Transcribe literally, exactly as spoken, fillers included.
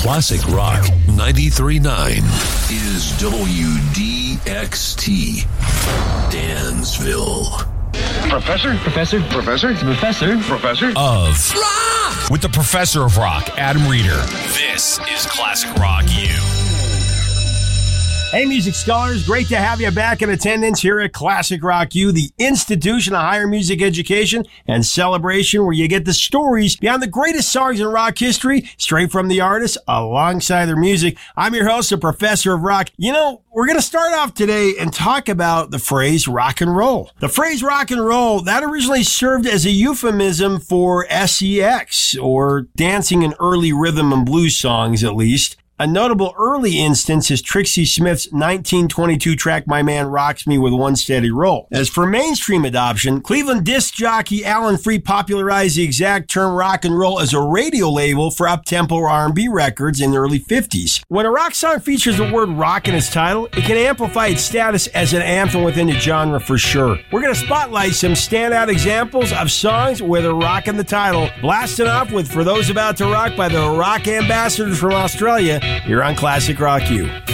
Classic Rock ninety-three point nine is W D X T, Dansville. Professor? Professor? Professor? Professor? Professor? Of Rock! With the Professor of Rock, Adam Reeder. This is Classic Rock U. Hey, music scholars, great to have you back in attendance here at Classic Rock U, the institution of higher music education and celebration where you get the stories behind the greatest songs in rock history, straight from the artists, alongside their music. I'm your host, the Professor of Rock. You know, we're going to start off today and talk about the phrase rock and roll. The phrase rock and roll, that originally served as a euphemism for S E X, or dancing in early rhythm and blues songs at least. A notable early instance is Trixie Smith's nineteen twenty-two track My Man Rocks Me with One Steady Roll. As for mainstream adoption, Cleveland disc jockey Alan Freed popularized the exact term rock and roll as a radio label for up-tempo R and B records in the early fifties. When a rock song features the word rock in its title, it can amplify its status as an anthem within the genre for sure. We're going to spotlight some standout examples of songs with a rock in the title, blasting off with For Those About to Rock by the Rock Ambassadors from Australia. You're on Classic Rock U.